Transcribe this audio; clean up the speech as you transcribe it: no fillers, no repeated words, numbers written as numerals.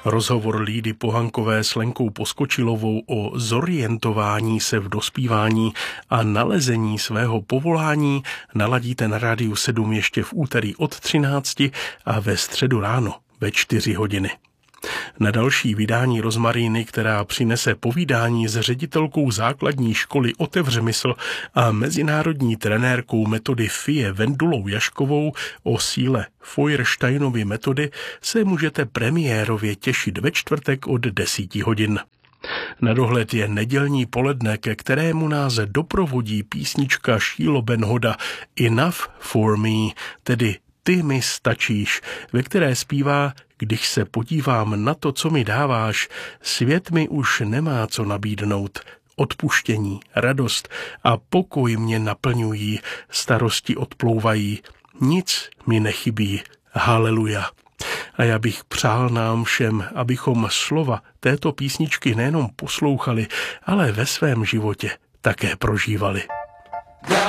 Rozhovor Lídy Pohankové s Lenkou Poskočilovou o zorientování se v dospívání a nalezení svého povolání naladíte na Rádiu 7 ještě v úterý od 13 a ve středu ráno ve 4 hodiny. Na další vydání Rozmaríny, která přinese povídání s ředitelkou základní školy Otevř mysl a mezinárodní trenérkou metody FIE Vendulou Jaškovou o síle Feuersteinovy metody, se můžete premiérově těšit ve čtvrtek od 10 hodin. Na dohled je nedělní poledne, ke kterému nás doprovodí písnička Šílo Benhoda Enough for me, tedy Ty mi stačíš, ve které zpívá: Když se podívám na to, co mi dáváš, svět mi už nemá co nabídnout. Odpuštění, radost a pokoj mě naplňují, starosti odplouvají, nic mi nechybí. Haleluja. A já bych přál nám všem, abychom slova této písničky nejenom poslouchali, ale ve svém životě také prožívali.